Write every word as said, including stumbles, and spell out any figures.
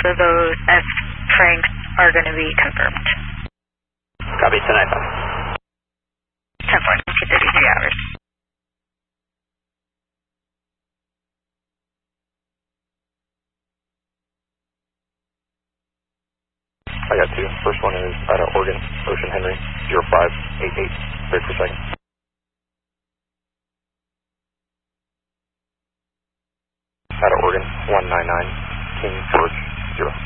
of those F Franks are going to be confirmed. Copy, ten nine five. ten four, thirty-three hours. I got two. First one is out of Oregon, Ocean Henry, zero five eight eight, third per second. Out of Oregon, one nine nine, King George, zero.